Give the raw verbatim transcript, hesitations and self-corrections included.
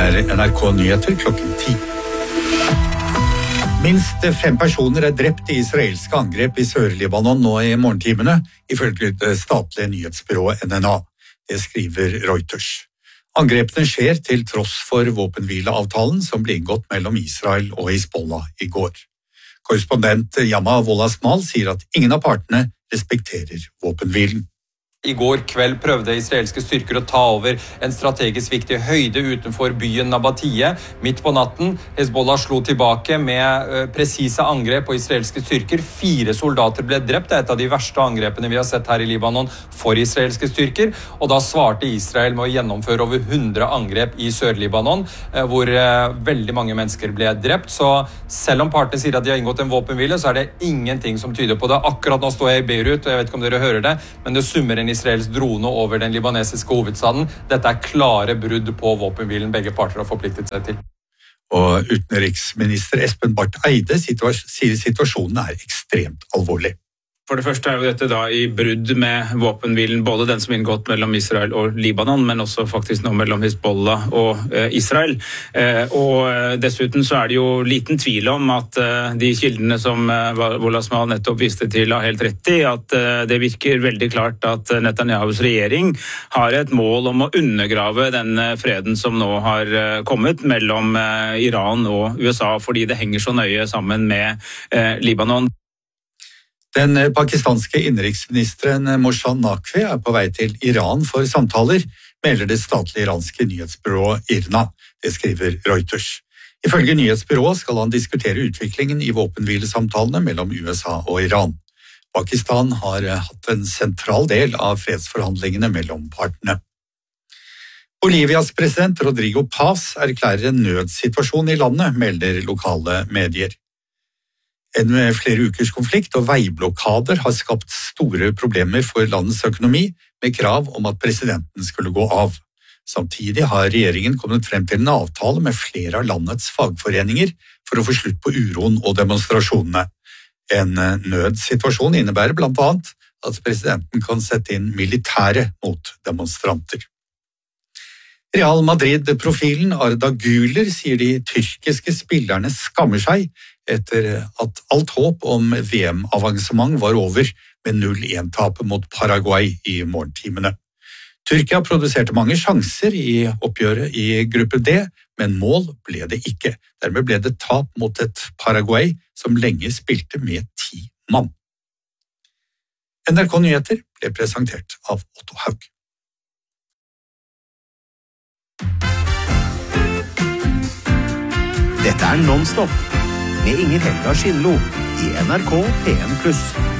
er N R K-nyheter klokken ti. Minst fem personer er drept i israelske angrep i Sør-Libanon nå i morgentimene, ifølge det statlige nyhetsbyrået N N A. Det skriver Reuters. Angrepene skjer til tross for våpenhvileavtalen som ble inngått mellom Israel og Hizbollah i går. Korrespondent Yama Wolasmal sier at ingen av partene respekterer våpenhvilen. I går kveld prøvde israelske styrker å ta over en strategisk viktig høyde utenfor byen Nabatie. Midt på natten, Hezbollah slo tilbake med uh, presise angrep på israelske styrker. Fire soldater ble drept. Det er et av de verste angrepene vi har sett her i Libanon for israelske styrker. Og da svarte Israel med å gjennomføre over hundre angrep i Sør-Libanon, uh, hvor uh, veldig mange mennesker ble drept. Så selv om partene sier at de har inngått en våpenhvile, så er det ingenting som tyder på det. Akkurat nå står jeg i Beirut, og jeg vet ikke om dere hører det, men det summer en israelsk drone over den libanesiske hovedstaden. Dette er klare brudd på våpenhvilen begge parter har forpliktet seg til. Og utenriksminister Espen Barth Eide sier situasjonen er ekstremt alvorlig. For det første er jo dette da i brudd med våpenhvilen, både den som er inngått mellom Israel og Libanon, men også faktisk nå mellom Hizbollah og eh, Israel. Eh, og dessuten så er det jo liten tvil om at eh, de kildene som eh, Wolasmal nettopp viste til har helt rett i, at eh, det virker veldig klart at Netanyahus regjering har et mål om å undergrave den freden som nå har eh, kommet mellom eh, Iran og U S A, fordi det henger så nøye sammen med eh, Libanon. Den pakistanske innenriksministeren Mohsen Naqvi er på vei til Iran for samtaler, melder det statlige iranske nyhetsbyrået IRNA. Det skriver Reuters. Ifølge nyhetsbyrået skal han diskutere utviklingen i våpenhvilesamtalene mellom U S A og Iran. Pakistan har hatt en sentral del av fredsforhandlingene mellom partene. Bolivias president Rodrigo Paz erklærer en nødsituasjon i landet, melder lokale medier. En flere ukers konflikt og veiblokader har skapt store problemer for landets økonomi, med krav om at presidenten skulle gå av. Samtidig har regjeringen kommet frem til en avtale med flere av landets fagforeninger for å få slutt på uroen og demonstrasjonene. En nødsituasjon innebærer blant annet at presidenten kan sette inn militære mot demonstranter. Real Madrid-profilen Arda Güler sier de tyrkiske spillerne skammer seg etter at alt håp om V M-avansement var over med null en tap mot Paraguay i morgentimene. Tyrkia produserte mange sjanser i oppgjøret i gruppe D, men mål ble det ikke. Dermed ble det tap mot et Paraguay som lenge spilte med ti mann. N R K-nyheter ble presentert av Otto Haug. Dette er Non-Stop med Inger Helga Skindlo i N R K P en pluss.